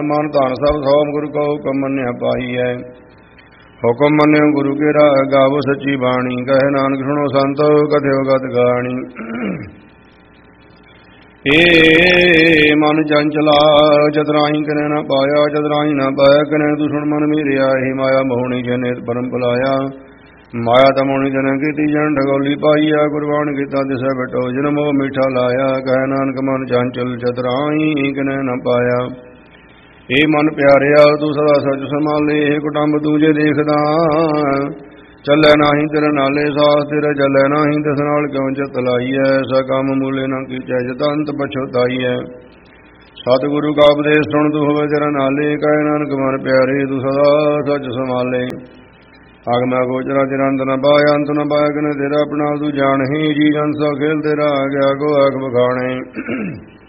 ਮਨ ਧਨ ਸਭ ਸੋਮ ਗੁਰੂ ਕਉ ਹੁਕਮ ਮੰਨਿਆ ਪਾਈਐ। ਹੁਕਮ ਮੰਨਿਓ ਗੁਰੂ ਕੇਰਾ ਗਾਵੋ ਸੱਚੀ ਬਾਣੀ। ਕਹੇ ਨਾਨਕ ਸੁਣੋ ਸੰਤੋ ਕਥਿਓ ਗਤ ਗਾਣੀ। ਏ ਮਨ ਚੰਚਲਾ ਚਤਰਾਹੀ ਕਨੇ ਨਾ ਪਾਇਆ। ਚਤਰਾਹੀ ਨਾ ਪਾਇਆ ਕਨੇ ਤੂੰ ਸੁਣ ਮਨ ਮੇਰਿਆ। ਇਹ ਮਾਇਆ ਮੋਹਣੀ ਜਨੇ ਪਰਮ ਭੁਲਾਇਆ। ਮਾਇਆ ਤਮੋਣੀ ਜਨ ਕੀਤੀ ਜਨ ਢਗੋਲੀ ਪਾਈਆ। ਕੁਰਬਾਨ ਕੀਤਾ ਦਿਸੈ ਬਟੋ ਜਨ ਮੋਹ ਮਿੱਠਾ ਲਾਇਆ। ਕਹੈ ਨਾਨਕ ਮਨ ਚੰਚਲ ਚਤਰਾਹੀ ਕਨੇ ਨਾ ਪਾਇਆ। ਏ ਮਨ ਪਿਆਰਿਆ ਤੂੰ ਸਦਾ ਸੱਚ ਸੰਭਾਲੇ। ਇਹ ਕੁਟੰਬ ਤੂੰ ਜੇ ਦੇਖਦਾ ਚੱਲੈ ਨਾਹੀ ਤੇਰੇ ਨਾਲੇ। ਸਾਥ ਤੇਰੇ ਚੱਲੈ ਨਾਹੀ ਤਿਸ ਨਾਲ ਕਿਉਂ ਚਿਤ ਲਾਈਐ। ਐਸਾ ਕੰਮ ਮੂਲੇ ਨਾ ਕੀਚੈ ਜਤ ਅੰਤ ਪਛੁਤਾਈਐ। ਸਤਿਗੁਰੂ ਕਾ ਉਪਦੇਸ਼ ਸੁਣ ਤੂੰ ਹੋਵੇ ਤੇਰਾ ਨਾਲੇ। ਕਹੈ ਨਾਨਕ ਮਨ ਪਿਆਰੇ ਤੂੰ ਸਦਾ ਸੱਚ ਸੰਭਾਲੇ। ਆਗਮੈ ਗੋਚਰਾ ਤੇਰਾ ਅੰਤ ਨ ਪਾਇਆ। ਅੰਤ ਨ ਪਾਇਆ ਕਨੇ ਤੇਰਾ ਆਪਣਾ ਤੂੰ ਜਾਣਹੀ। ਜੀ ਜਨ ਸੋ ਖੇਲ ਤੇਰਾ ਆ ਗਿਆ ਕੋ ਆਖ ਬਖਾਣੇ।